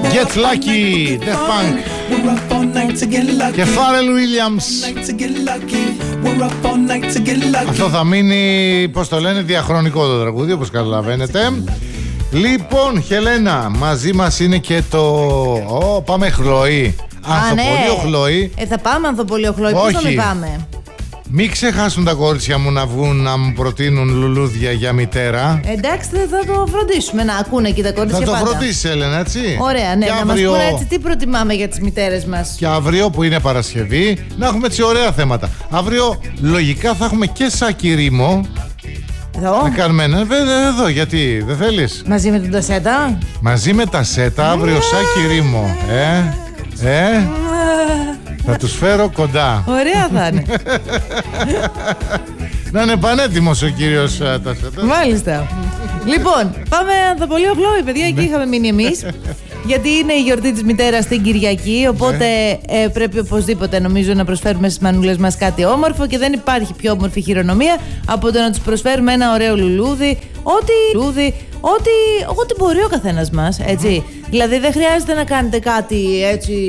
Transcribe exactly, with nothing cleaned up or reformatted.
Get Lucky, Daft Punk και Pharrell Williams. Αυτό θα μείνει, πώς το λένε, διαχρονικό το τραγούδι, όπως καταλαβαίνετε. Λοιπόν, Χελένα, μαζί μας είναι και το... Ω, πάμε Χλωή. Ανθοπολείο ναι. Χλωή. Ε, θα πάμε Ανθοπολείο Χλωή, πώς θα μην πάμε. Μην ξεχάσουν τα κορίτσια μου να βγουν να μου προτείνουν λουλούδια για μητέρα. Εντάξει, θα το φροντίσουμε να ακούνε και τα κορίτσια πάντα. Θα το φροντίσεις, Έλενα, έτσι. Ωραία, ναι, και να αύριο... μας πούνε έτσι τι προτιμάμε για τις μητέρες μας. Και αύριο που είναι Παρασκευή, να έχουμε έτσι ωραία θέματα. Αύριο λογικά θα έχουμε και Σάκη Ρήμο. Εδώ. Να κάνουμε ένα, βέβαια εδώ, γιατί δεν θέλεις. Μαζί με τον Τασέτα. Μαζί με τα Σέτα, αύριο Σάκη Ρήμο. Ε, ε. Θα τους φέρω κοντά. Ωραία θα είναι. Να είναι πανέτοιμος ο κύριος Τασέτα. Μάλιστα. Λοιπόν, πάμε Ανθοπολείο Χλωή, παιδιά, εκεί είχαμε μείνει εμείς. Γιατί είναι η γιορτή της μητέρας την Κυριακή. Οπότε ε, πρέπει οπωσδήποτε, νομίζω, να προσφέρουμε στις μανούλες μας κάτι όμορφο. Και δεν υπάρχει πιο όμορφη χειρονομία από το να τους προσφέρουμε ένα ωραίο λουλούδι. Ό,τι λουλούδι, ό,τι, ό,τι μπορεί ο καθένας μας, έτσι. Δηλαδή δεν χρειάζεται να κάνετε κάτι έτσι